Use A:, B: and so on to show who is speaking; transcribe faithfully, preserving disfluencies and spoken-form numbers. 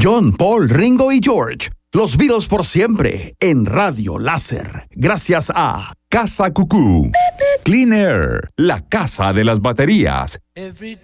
A: John, Paul, Ringo y George. Los Beatles por siempre en Radio Láser. Gracias a
B: Casa Cucú. Clean Air, la casa de las baterías.
C: Every